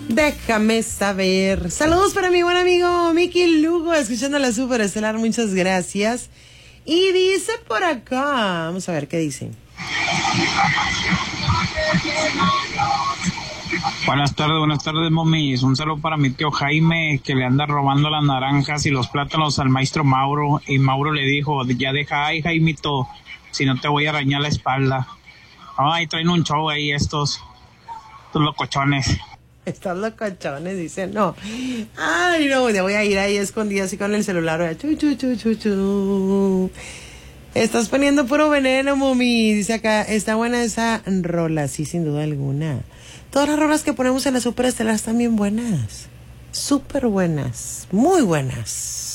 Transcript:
Déjame saber. Saludos para mi buen amigo Miki Lugo, escuchando la Super Estelar, muchas gracias. Y dice por acá, vamos a ver qué dice. Buenas tardes, momis. Un saludo para mi tío Jaime, que le anda robando las naranjas y los plátanos al maestro Mauro. Y Mauro le dijo, ya deja ahí, Jaimito, si no te voy a arañar la espalda. Ay, traen un show ahí estos locochones. Estos locochones, dicen, no. Ay, no, ya voy a ir ahí escondida así con el celular. Chu, chu, chu, chu, chu. Estás poniendo puro veneno, mami. Dice acá, está buena esa rola, sí, sin duda alguna. Todas las rolas que ponemos en la Super Estelar están bien buenas. Súper buenas. Muy buenas.